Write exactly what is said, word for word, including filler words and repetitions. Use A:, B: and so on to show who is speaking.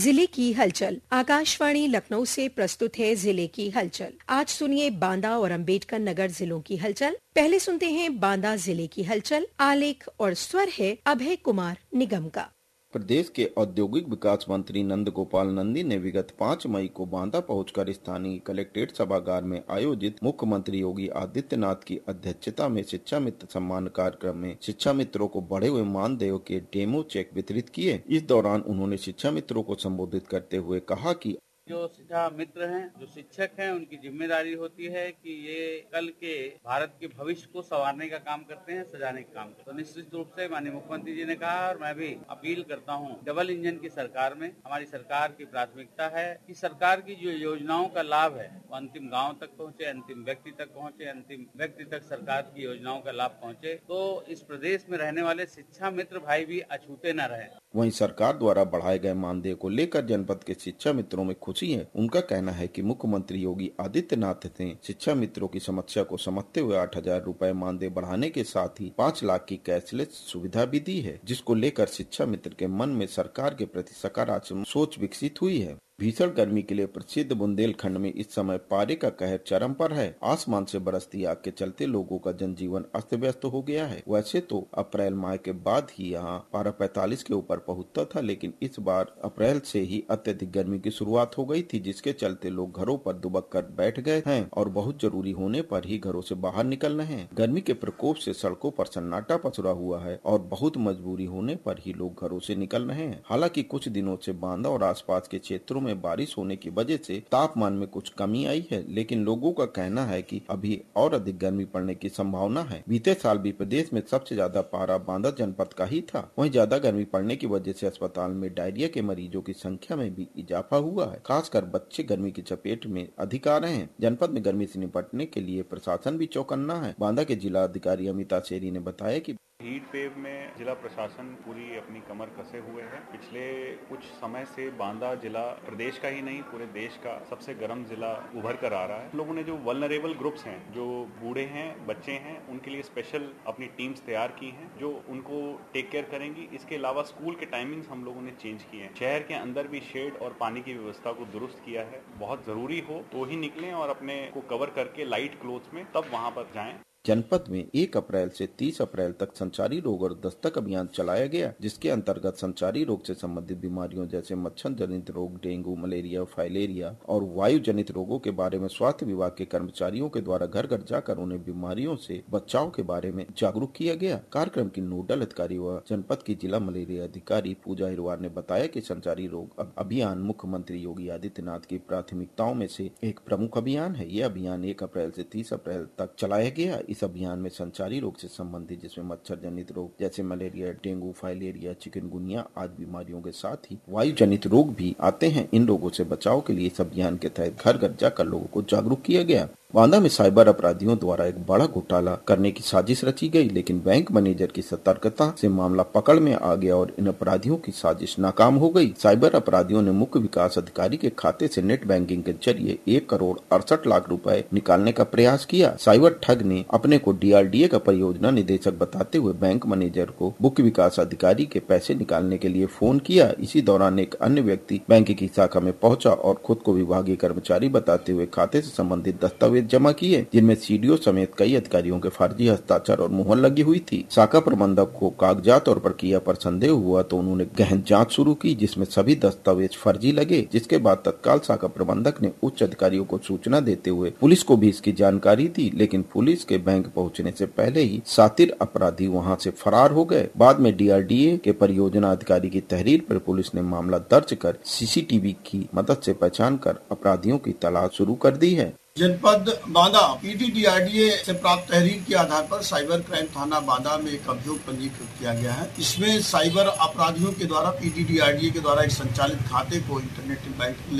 A: जिले की हलचल। आकाशवाणी लखनऊ से प्रस्तुत है जिले की हलचल। आज सुनिए बांदा और अम्बेडकर नगर जिलों की हलचल। पहले सुनते हैं बांदा जिले की हलचल। आलेख और स्वर है अभय कुमार निगम का।
B: प्रदेश के औद्योगिक विकास मंत्री नंद गोपाल नंदी ने विगत पाँच मई को बांदा पहुंचकर स्थानीय कलेक्ट्रेट सभागार में आयोजित मुख्यमंत्री योगी आदित्यनाथ की अध्यक्षता में शिक्षा मित्र सम्मान कार्यक्रम में शिक्षा मित्रों को बढ़े हुए मानदेय के डेमो चेक वितरित किए। इस दौरान उन्होंने शिक्षा मित्रों को संबोधित करते हुए कहा कि
C: जो शिक्षा मित्र हैं, जो शिक्षक हैं, उनकी जिम्मेदारी होती है कि ये कल के भारत के भविष्य को संवारने का काम करते हैं, सजाने का काम करते हैं। तो निश्चित रूप से माननीय मुख्यमंत्री जी ने कहा और मैं भी अपील करता हूँ, डबल इंजन की सरकार में हमारी सरकार की प्राथमिकता है कि सरकार की जो योजनाओं का लाभ है वो अंतिम गाँव तक पहुँचे, अंतिम व्यक्ति तक पहुँचे, अंतिम व्यक्ति तक सरकार की योजनाओं का लाभ पहुँचे, तो इस प्रदेश में रहने वाले शिक्षा मित्र भाई भी अछूते न रहे।
B: वहीं सरकार द्वारा बढ़ाए गए मानदेय को लेकर जनपद के शिक्षा मित्रों में खुशी है। उनका कहना है कि मुख्यमंत्री योगी आदित्यनाथ ने शिक्षा मित्रों की समस्या को समझते हुए आठ हजार रूपए मानदेय बढ़ाने के साथ ही पाँच लाख की कैशलेस सुविधा भी दी है, जिसको लेकर शिक्षा मित्र के मन में सरकार के प्रति सकारात्मक सोच विकसित हुई है। भीषण गर्मी के लिए प्रसिद्ध बुंदेलखंड में इस समय पारे का कहर चरम पर है। आसमान से बरसती आग के चलते लोगों का जनजीवन अस्त व्यस्त हो गया है। वैसे तो अप्रैल माह के बाद ही यहाँ पारा पैंतालीस के ऊपर पहुंचता था, लेकिन इस बार अप्रैल से ही अत्यधिक गर्मी की शुरुआत हो गई थी, जिसके चलते लोग घरों पर दुबक कर बैठ गए हैं और बहुत जरूरी होने पर ही घरों से बाहर निकल रहे हैं। गर्मी के प्रकोप से सड़कों पर सन्नाटा पसरा हुआ है और बहुत मजबूरी होने पर ही लोग घरों से निकल रहे हैं। हालांकि कुछ दिनों से बांदा और आसपास के क्षेत्रों में बारिश होने की वजह से तापमान में कुछ कमी आई है, लेकिन लोगों का कहना है कि अभी और अधिक गर्मी पड़ने की संभावना है। बीते साल भी प्रदेश में सबसे ज्यादा पारा बांदा जनपद का ही था। वहीं ज्यादा गर्मी पड़ने की वजह से अस्पताल में डायरिया के मरीजों की संख्या में भी इजाफा हुआ है। खासकर बच्चे गर्मी की चपेट में अधिक आ रहे हैं। जनपद में गर्मी से निपटने के लिए प्रशासन भी चौकन्ना है। बांदा के जिला अधिकारी अमिता शेरी ने बताया कि
D: हीट वेव में जिला प्रशासन पूरी अपनी कमर कसे हुए है। पिछले कुछ समय से बांदा जिला प्रदेश का ही नहीं पूरे देश का सबसे गर्म जिला उभर कर आ रहा है। लोगों ने जो वल्नरेबल ग्रुप्स हैं, जो बूढ़े हैं, बच्चे हैं, उनके लिए स्पेशल अपनी टीम्स तैयार की हैं जो उनको टेक केयर करेंगी। इसके अलावा स्कूल के टाइमिंग्स हम लोगों ने चेंज किए हैं। शहर के अंदर भी शेड और पानी की व्यवस्था को दुरुस्त किया है। बहुत जरूरी हो तो ही निकलें और अपने को कवर करके लाइट क्लोथ्स में तब वहां पर जाएं।
B: जनपद में एक अप्रैल से तीस अप्रैल तक संचारी रोग और दस्तक अभियान चलाया गया, जिसके अंतर्गत संचारी रोग से संबंधित बीमारियों जैसे मच्छर जनित रोग, डेंगू, मलेरिया, फाइलेरिया और वायु जनित रोगों के बारे में स्वास्थ्य विभाग के कर्मचारियों के द्वारा घर घर जाकर उन्हें बीमारियों से बचाव के बारे में जागरूक किया गया। कार्यक्रम की नोडल अधिकारी व जनपद की जिला मलेरिया अधिकारी पूजा हिरवार ने बताया कि संचारी रोग अभियान मुख्यमंत्री योगी आदित्यनाथ की प्राथमिकताओं में से एक प्रमुख अभियान है। यह अभियान एक अप्रैल से तीस अप्रैल तक चलाया गया। इस अभियान में संचारी रोग से संबंधित जिसमें मच्छर जनित रोग जैसे मलेरिया, डेंगू, फाइलेरिया, चिकनगुनिया आदि बीमारियों के साथ ही वायु जनित रोग भी आते हैं। इन रोगों से बचाव के लिए इस अभियान के तहत घर घर जाकर लोगों को जागरूक किया गया। बांदा में साइबर अपराधियों द्वारा एक बड़ा घोटाला करने की साजिश रची गई, लेकिन बैंक मैनेजर की सतर्कता से मामला पकड़ में आ गया और इन अपराधियों की साजिश नाकाम हो गई। साइबर अपराधियों ने मुख्य विकास अधिकारी के खाते से नेट बैंकिंग के जरिए एक करोड़ अड़सठ लाख रुपए निकालने का प्रयास किया। साइबर ठग ने अपने को डी आर डी ए का परियोजना निदेशक बताते हुए बैंक मैनेजर को मुख्य विकास अधिकारी के पैसे निकालने के लिए फोन किया। इसी दौरान एक अन्य व्यक्ति बैंक की शाखा में पहुंचा और खुद को विभागीय कर्मचारी बताते हुए खाते से संबंधित दस्तावेज जमा किए, जिनमें सीडीओ समेत कई अधिकारियों के फर्जी हस्ताक्षर और मुहर लगी हुई थी। शाखा प्रबंधक को कागजात और प्रक्रिया पर संदेह हुआ तो उन्होंने गहन जांच शुरू की, जिसमें सभी दस्तावेज फर्जी लगे। जिसके बाद तत्काल शाखा प्रबंधक ने उच्च अधिकारियों को सूचना देते हुए पुलिस को भी इसकी जानकारी दी, लेकिन पुलिस के बैंक पहुंचने से पहले ही शातिर अपराधी वहां से फरार हो गए। बाद में डी आर डी ए के परियोजना अधिकारी की तहरीर पर पुलिस ने मामला दर्ज कर सी सी टी वी की मदद से पहचान कर अपराधियों की तलाश शुरू कर दी है।
E: जनपद Banda P T D R D A से प्राप्त तहरीर के आधार पर साइबर क्राइम थाना बांदा में एक अभियोग पंजीकृत किया गया है। इसमें साइबर अपराधियों के द्वारा P T D R D A के द्वारा एक संचालित खाते को इंटरनेट बैंक